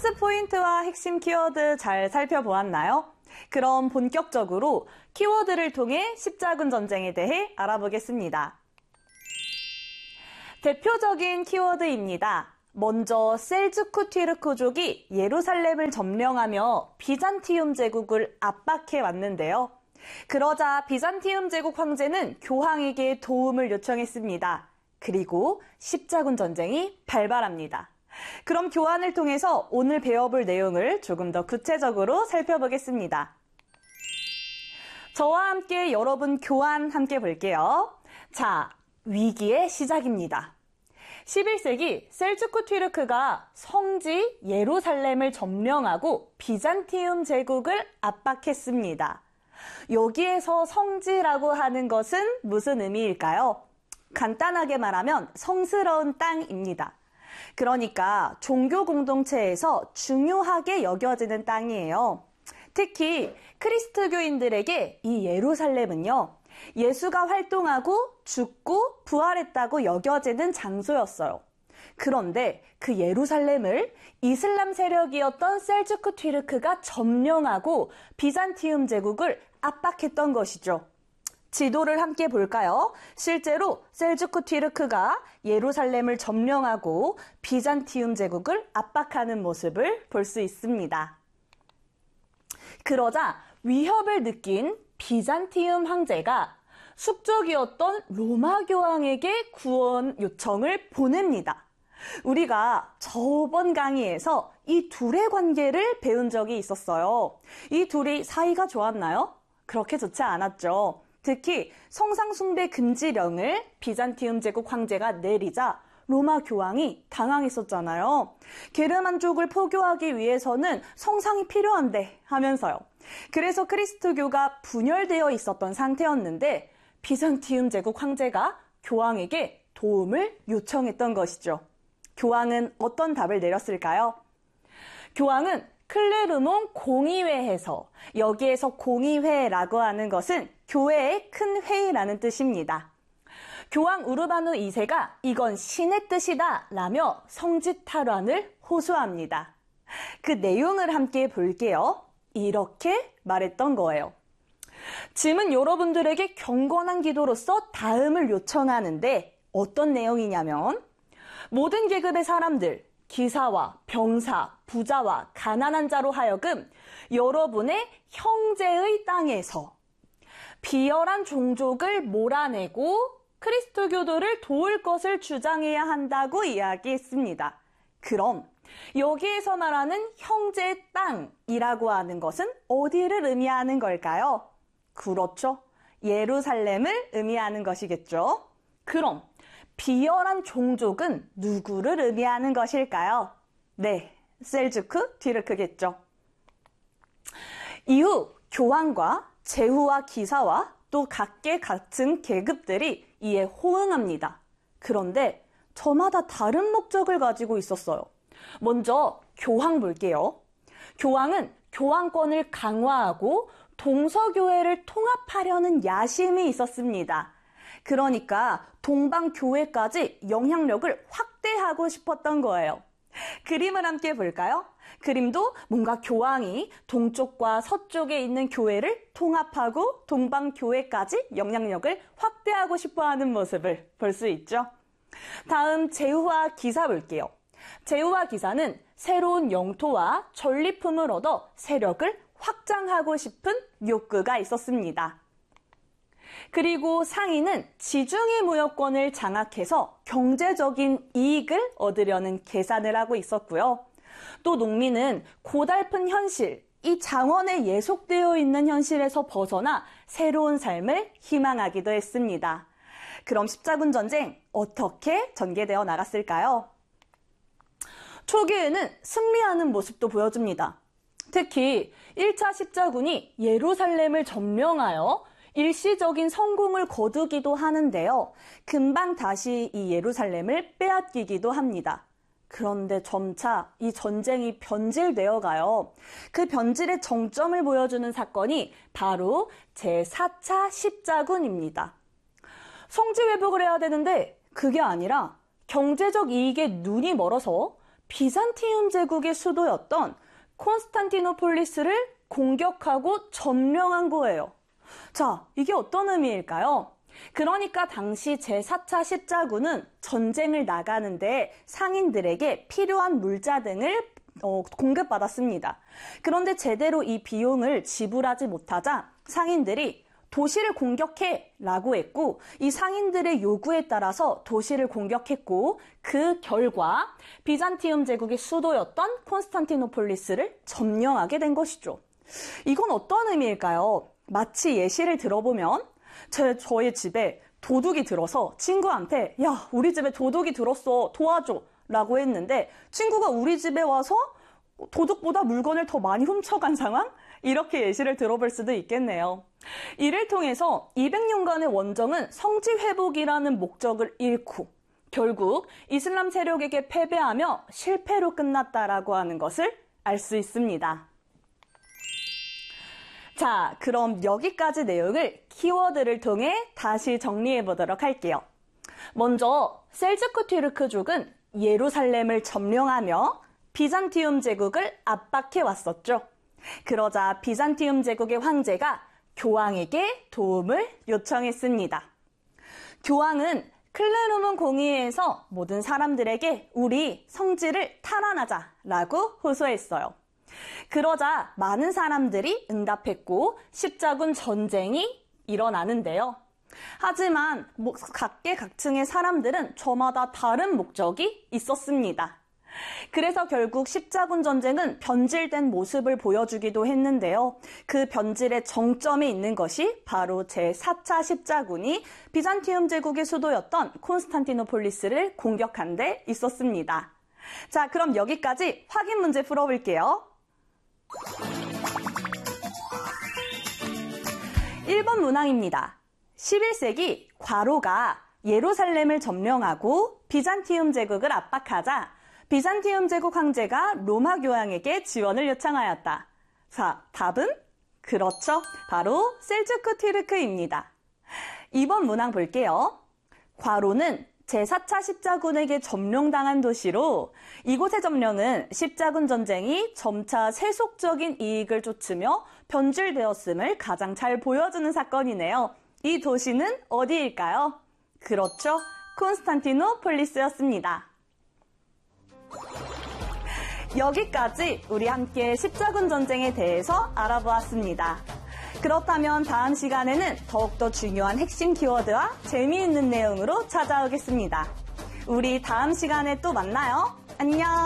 박스 포인트와 핵심 키워드 잘 살펴보았나요? 그럼 본격적으로 키워드를 통해 십자군 전쟁에 대해 알아보겠습니다. 대표적인 키워드입니다. 먼저 셀주크 튀르크족이 예루살렘을 점령하며 비잔티움 제국을 압박해 왔는데요. 그러자 비잔티움 제국 황제는 교황에게 도움을 요청했습니다. 그리고 십자군 전쟁이 발발합니다. 그럼 교환을 통해서 오늘 배워볼 내용을 조금 더 구체적으로 살펴보겠습니다. 저와 함께 여러분 교환 함께 볼게요. 자, 위기의 시작입니다. 11세기 셀주크 튀르크가 성지 예루살렘을 점령하고 비잔티움 제국을 압박했습니다. 여기에서 성지라고 하는 것은 무슨 의미일까요? 간단하게 말하면 성스러운 땅입니다. 그러니까 종교 공동체에서 중요하게 여겨지는 땅이에요. 특히 크리스트교인들에게 이 예루살렘은요, 예수가 활동하고 죽고 부활했다고 여겨지는 장소였어요. 그런데 그 예루살렘을 이슬람 세력이었던 셀주크 튀르크가 점령하고 비잔티움 제국을 압박했던 것이죠. 지도를 함께 볼까요? 실제로 셀주크 튀르크가 예루살렘을 점령하고 비잔티움 제국을 압박하는 모습을 볼 수 있습니다. 그러자 위협을 느낀 비잔티움 황제가 숙적이었던 로마 교황에게 구원 요청을 보냅니다. 우리가 저번 강의에서 이 둘의 관계를 배운 적이 있었어요. 이 둘이 사이가 좋았나요? 그렇게 좋지 않았죠. 특히 성상 숭배 금지령을 비잔티움 제국 황제가 내리자 로마 교황이 당황했었잖아요. 게르만족을 포교하기 위해서는 성상이 필요한데 하면서요. 그래서 그리스도교가 분열되어 있었던 상태였는데 비잔티움 제국 황제가 교황에게 도움을 요청했던 것이죠. 교황은 어떤 답을 내렸을까요? 교황은 클레르몬 공의회에서, 여기에서 공의회라고 하는 것은 교회의 큰 회의라는 뜻입니다. 교황 우르바누 2세가 이건 신의 뜻이다 라며 성지 탈환을 호소합니다. 그 내용을 함께 볼게요. 이렇게 말했던 거예요. 짐은 여러분들에게 경건한 기도로서 다음을 요청하는데 어떤 내용이냐면, 모든 계급의 사람들, 기사와 병사, 부자와 가난한 자로 하여금 여러분의 형제의 땅에서 비열한 종족을 몰아내고 그리스도교도를 도울 것을 주장해야 한다고 이야기했습니다. 그럼 여기에서 말하는 형제의 땅이라고 하는 것은 어디를 의미하는 걸까요? 그렇죠. 예루살렘을 의미하는 것이겠죠. 그럼 비열한 종족은 누구를 의미하는 것일까요? 네, 셀주크 튀르크겠죠. 이후 교황과 제후와 기사와 또 각계 같은 계급들이 이에 호응합니다. 그런데 저마다 다른 목적을 가지고 있었어요. 먼저 교황 볼게요. 교황은 교황권을 강화하고 동서교회를 통합하려는 야심이 있었습니다. 그러니까 동방교회까지 영향력을 확대하고 싶었던 거예요. 그림을 함께 볼까요? 그림도 뭔가 교황이 동쪽과 서쪽에 있는 교회를 통합하고 동방교회까지 영향력을 확대하고 싶어하는 모습을 볼 수 있죠. 다음 제후와 기사 볼게요. 제후와 기사는 새로운 영토와 전리품을 얻어 세력을 확장하고 싶은 욕구가 있었습니다. 그리고 상인은 지중해 무역권을 장악해서 경제적인 이익을 얻으려는 계산을 하고 있었고요. 또 농민은 고달픈 현실, 이 장원에 예속되어 있는 현실에서 벗어나 새로운 삶을 희망하기도 했습니다. 그럼 십자군 전쟁 어떻게 전개되어 나갔을까요? 초기에는 승리하는 모습도 보여줍니다. 특히 1차 십자군이 예루살렘을 점령하여 일시적인 성공을 거두기도 하는데요. 금방 다시 이 예루살렘을 빼앗기기도 합니다. 그런데 점차 이 전쟁이 변질되어 가요. 그 변질의 정점을 보여주는 사건이 바로 제4차 십자군입니다. 성지 회복을 해야 되는데 그게 아니라 경제적 이익에 눈이 멀어서 비잔티움 제국의 수도였던 콘스탄티노폴리스를 공격하고 점령한 거예요. 자, 이게 어떤 의미일까요? 그러니까 당시 제4차 십자군은 전쟁을 나가는데 상인들에게 필요한 물자 등을 공급받았습니다. 그런데 제대로 이 비용을 지불하지 못하자 상인들이 도시를 공격해 라고 했고, 이 상인들의 요구에 따라서 도시를 공격했고, 그 결과 비잔티움 제국의 수도였던 콘스탄티노폴리스를 점령하게 된 것이죠. 이건 어떤 의미일까요? 마치 예시를 들어보면 저희 집에 도둑이 들어서 친구한테 야, 우리 집에 도둑이 들었어, 도와줘 라고 했는데 친구가 우리 집에 와서 도둑보다 물건을 더 많이 훔쳐간 상황? 이렇게 예시를 들어볼 수도 있겠네요. 이를 통해서 200년간의 원정은 성지 회복이라는 목적을 잃고 결국 이슬람 세력에게 패배하며 실패로 끝났다라고 하는 것을 알 수 있습니다. 자, 그럼 여기까지 내용을 키워드를 통해 다시 정리해 보도록 할게요. 먼저 셀주크 튀르크족은 예루살렘을 점령하며 비잔티움 제국을 압박해 왔었죠. 그러자 비잔티움 제국의 황제가 교황에게 도움을 요청했습니다. 교황은 클레르몬 공의회에서 모든 사람들에게 우리 성지를 탈환하자라고 호소했어요. 그러자 많은 사람들이 응답했고 십자군 전쟁이 일어나는데요. 하지만 각계각층의 사람들은 저마다 다른 목적이 있었습니다. 그래서 결국 십자군 전쟁은 변질된 모습을 보여주기도 했는데요. 그 변질의 정점에 있는 것이 바로 제4차 십자군이 비잔티움 제국의 수도였던 콘스탄티노폴리스를 공격한 데 있었습니다. 자, 그럼 여기까지 확인 문제 풀어볼게요. 1번 문항입니다. 11세기 과로가 예루살렘을 점령하고 비잔티움 제국을 압박하자 비잔티움 제국 황제가 로마 교황에게 지원을 요청하였다. 자, 답은? 그렇죠. 바로 셀주크 튀르크입니다. 2번 문항 볼게요. 과로는 제4차 십자군에게 점령당한 도시로 이곳의 점령은 십자군 전쟁이 점차 세속적인 이익을 쫓으며 변질되었음을 가장 잘 보여주는 사건이네요. 이 도시는 어디일까요? 그렇죠. 콘스탄티노폴리스였습니다. 여기까지 우리 함께 십자군 전쟁에 대해서 알아보았습니다. 그렇다면 다음 시간에는 더욱더 중요한 핵심 키워드와 재미있는 내용으로 찾아오겠습니다. 우리 다음 시간에 또 만나요. 안녕!